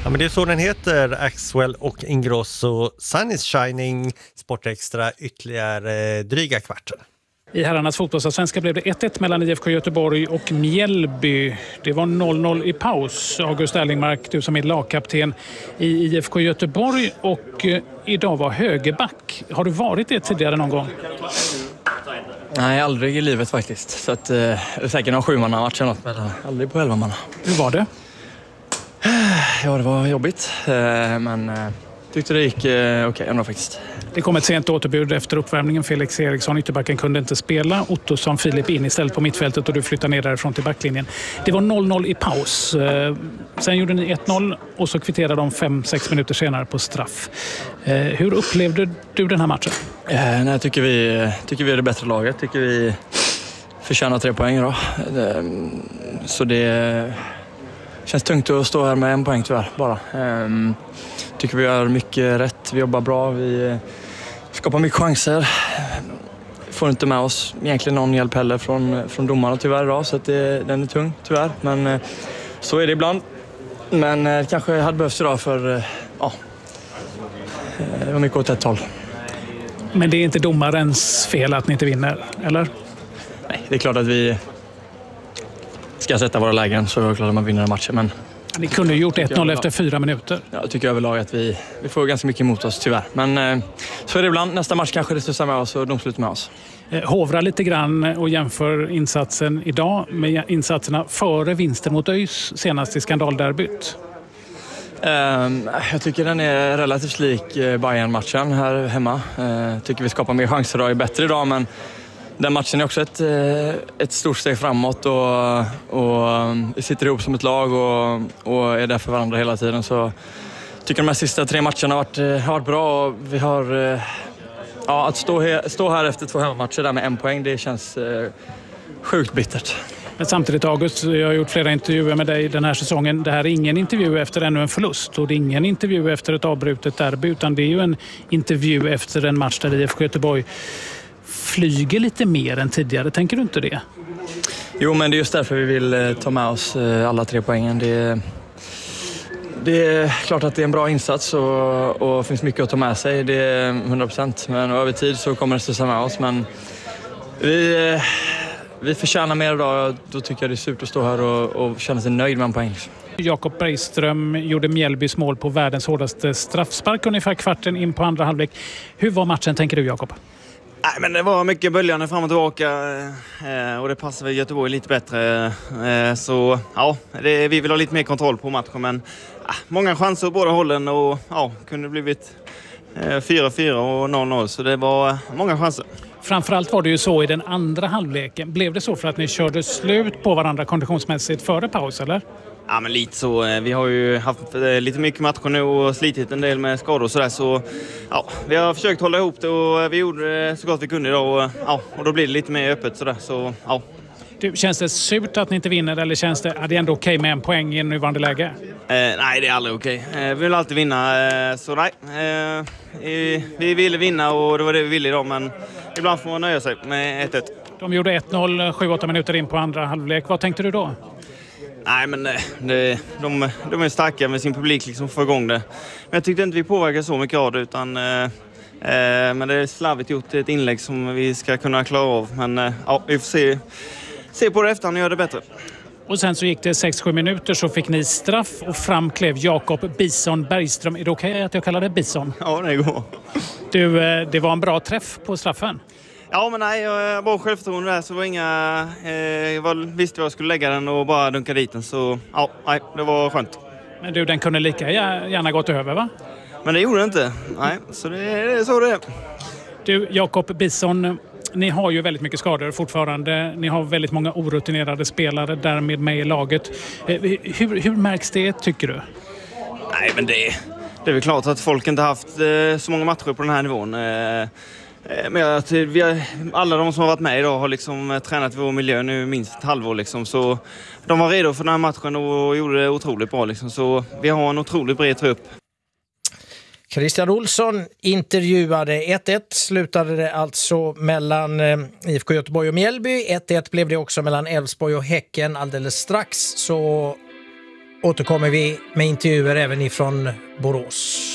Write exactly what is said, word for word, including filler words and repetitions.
Ja, men det är så den heter, Axwell och Ingrosso. Sun is shining, Sportextra, ytterligare dryga kvarten. I herrarnas fotbollsallsvenska blev det ett ett mellan I F K Göteborg och Mjällby. Det var noll noll i paus. August Erlingmark, du som är lagkapten i I F K Göteborg och eh, idag var högerback. Har du varit det tidigare någon gång? Nej, aldrig i livet faktiskt. Så att, eh, det är säkert någon sjumannamatch eller något, men aldrig på elvamanna. Hur var det? Ja, det var jobbigt, eh, men eh, tyckte det gick eh, okej ändå faktiskt. Det kom ett sent återbud efter uppvärmningen. Felix Eriksson, ytterbacken, kunde inte spela. Ottosson, Filip in istället på mittfältet och du flyttar ner därifrån till backlinjen. Det var noll noll i paus. Sen gjorde ni ett noll och så kvitterade de fem sex minuter senare på straff. Hur upplevde du den här matchen? Eh, nej, jag tycker vi, tycker vi är det bättre laget. Tycker vi förtjänar tre poäng då. Så det känns tungt att stå här med en poäng tyvärr bara. Um, tycker vi gör mycket rätt, vi jobbar bra, vi skapar mycket chanser. Får inte med oss egentligen någon hjälp heller från, från domarna tyvärr idag, så att det, den är tung tyvärr. Men uh, så är det ibland. Men uh, kanske hade behövts idag för uh, ja, det var mycket åt ett håll. Men det är inte domarens fel att ni inte vinner, eller? Nej, det är klart att vi ska sätta våra lägen, så är det klart att man vinner matchen. Men ni kunde ju gjort ett noll efter fyra minuter. Ja, jag tycker överlag att vi, vi får ganska mycket emot oss tyvärr. Men eh, så är det ibland. Nästa match kanske det stussar med oss och domslut med oss. Hovra lite grann och jämför insatsen idag med insatserna före vinsten mot ÖIS senast i skandalderbyt. Um, jag tycker den är relativt lik Bayern-matchen här hemma. Jag uh, tycker vi skapar mer chanser idag, är bättre idag, men den matchen är också ett, ett stort steg framåt och, och vi sitter ihop som ett lag och, och är där för varandra hela tiden. Så jag tycker de här sista tre matcherna har varit, har varit bra och vi har, ja, att stå här, stå här efter två hemmamatcher där med en poäng, det känns sjukt bittert. Men samtidigt, August, jag har gjort flera intervjuer med dig den här säsongen. Det här är ingen intervju efter ännu en förlust och det är ingen intervju efter ett avbrutet derby, utan det är ju en intervju efter en match där I F K Göteborg flyger lite mer än tidigare. Tänker du inte det? Jo, men det är just därför vi vill ta med oss alla tre poängen. Det, det är klart att det är en bra insats och, och finns mycket att ta med sig. Det är hundra procent. Men över tid så kommer det stussa med oss. Men vi, vi förtjänar mer idag. Då tycker jag det är surt att stå här och, och känna sig nöjd med en poäng. Jakob Bergström gjorde Mjällbys mål på världens hårdaste straffspark ungefär kvarten in på andra halvlek. Hur var matchen, tänker du, Jakob? Nej, men det var mycket böljande fram och tillbaka och det passar väl Göteborg lite bättre. Så ja, det, vi vill ha lite mer kontroll på matchen, men ja, många chanser på båda hållen och ja, kunde blivit fyra fyra och noll noll, så det var många chanser. Framförallt var det ju så i den andra halvleken. Blev det så för att ni körde slut på varandra konditionsmässigt före paus, eller? Ja, men lite så. Vi har ju haft lite mycket matcher nu och slitit en del med skador och sådär, så ja, vi har försökt hålla ihop det och vi gjorde det så gott vi kunde idag och, ja, och då blir det lite mer öppet sådär, så ja. Du, känns det surt att ni inte vinner, eller känns det, är det ändå okej med en poäng i nuvarande läge? Eh, nej, det är aldrig okej. Eh, vi vill alltid vinna, eh, så nej. Eh, vi ville vinna och det var det vi ville idag, men ibland får man nöja sig med ett ett. De gjorde ett noll sju åtta minuter in på andra halvlek. Vad tänkte du då? Nej, men det, de, de är starka med sin publik liksom, för att få igång det. Men jag tyckte inte vi påverkade så mycket av det, utan eh, men det är slarvigt gjort, ett inlägg som vi ska kunna klara av. Men eh, ja, vi får se, se på det efter och göra det bättre. Och sen så gick det sex sju minuter, så fick ni straff och fram klev Jakob Bison Bergström. Är det okej att jag kallar det Bison? Ja, det går. Du, det var en bra träff på straffen. Ja, men nej, jag var självförtroende där, så var inga, eh, jag visste var jag skulle lägga den och bara dunka dit den, så ja, nej, det var skönt. Men du, den kunde lika gärna gått över, va? Men det gjorde det inte, nej, så det, det är så det är. Du, Jakob Bison, ni har ju väldigt mycket skador fortfarande. Ni har väldigt många orutinerade spelare därmed med i laget. Hur, hur märks det, tycker du? Nej, men det, det är väl klart att folk inte haft eh, så många matcher på den här nivån. Eh, Men att vi har, alla de som har varit med idag har liksom tränat i vår miljö nu minst ett halvår liksom, så de var redo för den här matchen och gjorde det otroligt bra liksom, så vi har en otroligt bred trupp. Christian Olsson intervjuade. ett ett slutade det alltså mellan I F K Göteborg och Mjällby. ett ett blev det också mellan Elfsborg och Häcken alldeles strax, så återkommer vi med intervjuer även ifrån Borås.